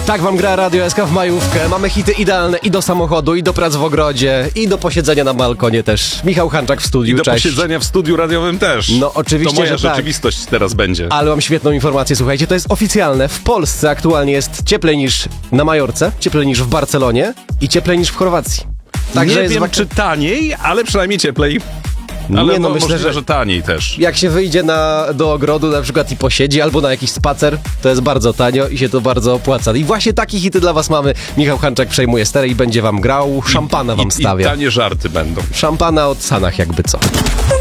Tak wam gra Radio SK w majówkę. Mamy hity idealne i do samochodu, i do prac w ogrodzie, i do posiedzenia na balkonie też. Michał Hanczak w studiu, I do cześć. posiedzenia w studiu radiowym też. No oczywiście, to moja że tak. rzeczywistość teraz będzie. Ale mam świetną informację, słuchajcie, to jest oficjalne. W Polsce aktualnie jest cieplej niż na Majorce, cieplej niż w Barcelonie i cieplej niż w Chorwacji. Nie wiem, czy taniej, ale przynajmniej cieplej. Ale Nie, no myślę, możliwe, że że taniej też. jak się wyjdzie do ogrodu na przykład i posiedzi, albo na jakiś spacer, to jest bardzo tanio i się to bardzo opłaca. I właśnie takie hity dla was mamy. Michał Hanczak przejmuje sterę i będzie wam grał, szampana wam I stawia. tanie żarty będą. Szampana od Sanach jakby co.